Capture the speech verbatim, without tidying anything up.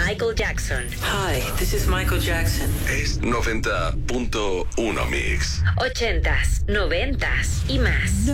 Michael Jackson. Hi, this is Michael Jackson. Es noventa punto uno Mix. Ochentas, noventas y más.